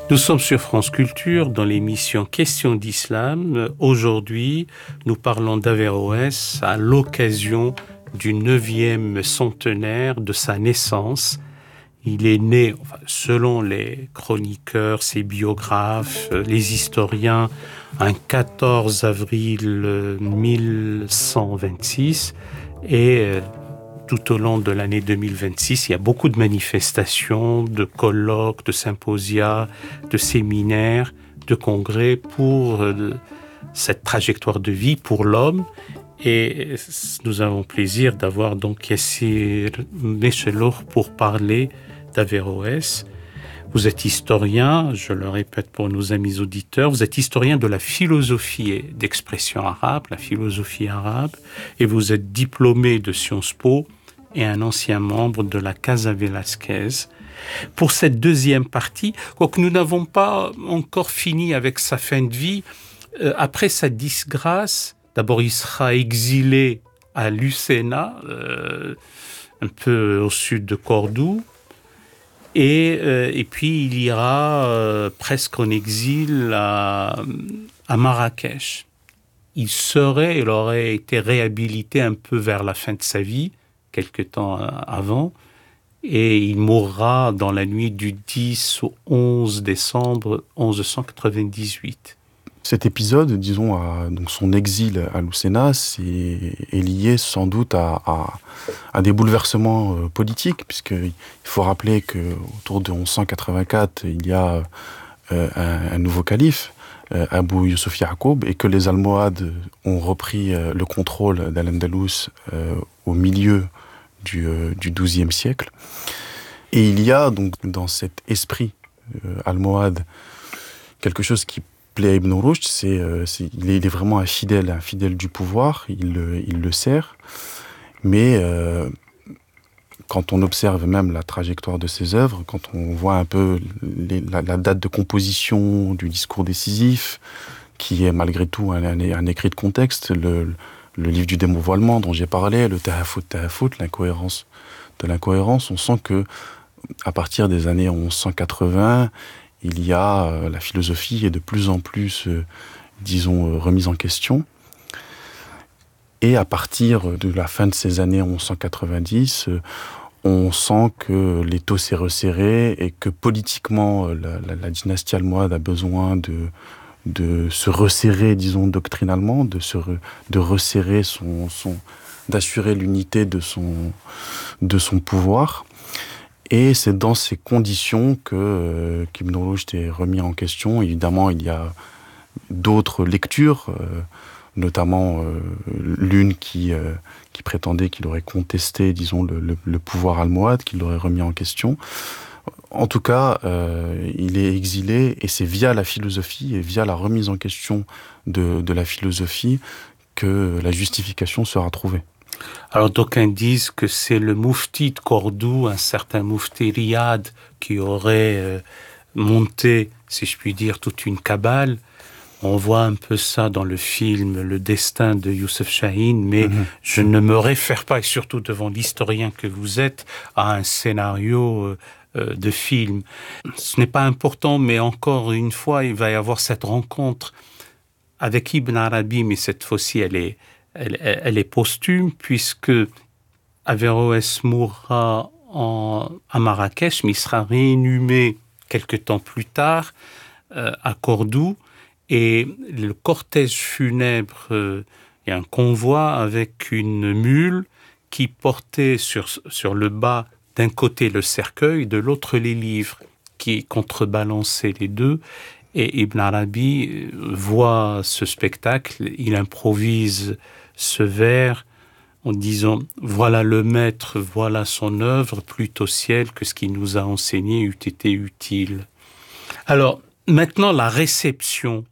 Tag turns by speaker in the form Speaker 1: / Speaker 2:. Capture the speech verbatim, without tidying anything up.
Speaker 1: Nous sommes sur France Culture dans l'émission Questions d'Islam. Aujourd'hui, nous parlons d'Averroès à l'occasion du neuvième centenaire de sa naissance. Il est né, enfin, selon les chroniqueurs, ses biographes, les historiens, un quatorze avril mille cent vingt-six et tout au long de l'année deux mille vingt-six, il y a beaucoup de manifestations, de colloques, de symposia, de séminaires, de congrès pour euh, cette trajectoire de vie pour l'homme. Et nous avons plaisir d'avoir donc Yassir Mechelour pour parler d'Averroès. Vous êtes historien, je le répète pour nos amis auditeurs, vous êtes historien de la philosophie d'expression arabe, la philosophie arabe, et vous êtes diplômé de Sciences Po et un ancien membre de la Casa Velasquez. Pour cette deuxième partie, quoique nous n'avons pas encore fini avec sa fin de vie, euh, après sa disgrâce, d'abord il sera exilé à Lucena, euh, un peu au sud de Cordoue, et, euh, et puis il ira euh, presque en exil à, à Marrakech. Il serait, il aurait été réhabilité un peu vers la fin de sa vie, quelque temps avant, et il mourra dans la nuit du dix au onze décembre mille cent quatre-vingt-dix-huit.
Speaker 2: Cet épisode, disons, à, donc son exil à Lucena, c'est, est lié sans doute à, à, à des bouleversements euh, politiques, puisqu'il faut rappeler qu'autour de mille cent quatre-vingt-quatre, il y a euh, un, un nouveau calife, euh, Abou Youssouf Yacoub, et que les Almohades ont repris euh, le contrôle d'Al-Andalus euh, au milieu du, euh, du douzième siècle. Et il y a donc dans cet esprit euh, almohade quelque chose qui plaît à Ibn Rushd, c'est, euh, c'est, il, est, il est vraiment un fidèle, un fidèle du pouvoir, il, il le sert, mais euh, quand on observe même la trajectoire de ses œuvres, quand on voit un peu les, la, la date de composition du discours décisif, qui est malgré tout un, un, un écrit de contexte, le, le livre du démouvoiement dont j'ai parlé, le tahafut tahafut, l'incohérence de l'incohérence, on sent que à partir des années mille cent quatre-vingts, il y a euh, la philosophie est de plus en plus, euh, disons, euh, remise en question. Et à partir de la fin de ces années mille cent quatre-vingt-dix, euh, on sent que l'étau s'est resserré et que politiquement, euh, la, la, la dynastie almohade a besoin de de se resserrer, disons, doctrinalement, de se re, de resserrer son, son, d'assurer l'unité de son, de son pouvoir. Et c'est dans ces conditions que euh, qu'Ibn Rushd est remis en question. Évidemment, il y a d'autres lectures, euh, notamment euh, l'une qui, euh, qui prétendait qu'il aurait contesté, disons, le, le, le pouvoir almohade, qu'il l'aurait remis en question. En tout cas, euh, il est exilé et c'est via la philosophie et via la remise en question de, de la philosophie que la justification sera trouvée.
Speaker 1: Alors d'aucuns disent que c'est le moufti de Cordoue, un certain moufti Riyad, qui aurait euh, monté, si je puis dire, toute une cabale. On voit un peu ça dans le film Le Destin de Youssef Chahine, mais mmh. je ne me réfère pas, et surtout devant l'historien que vous êtes, à un scénario euh, euh, de film. Ce n'est pas important, mais encore une fois, il va y avoir cette rencontre avec Ibn Arabi, mais cette fois-ci, elle est, elle, elle est posthume, puisque Averroès mourra en, à Marrakech, mais il sera réinhumé quelque temps plus tard euh, à Cordoue. Et le cortège funèbre, euh, il y a un convoi avec une mule qui portait sur, sur le bas d'un côté le cercueil, de l'autre les livres, qui contrebalançaient les deux. Et Ibn Arabi voit ce spectacle, il improvise ce vers en disant « Voilà le maître, voilà son œuvre, plutôt ciel que ce qu'il nous a enseigné eût été utile. » Alors, maintenant, la réception